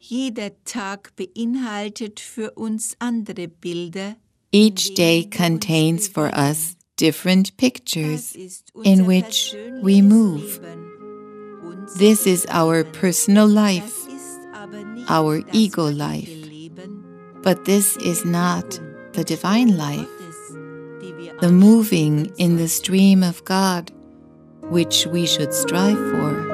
Jeder Tag beinhaltet für uns andere Bilder. Each day contains for us different pictures in which we move. This is our personal life, our ego life. But this is not the divine life, the moving in the stream of God, which we should strive for.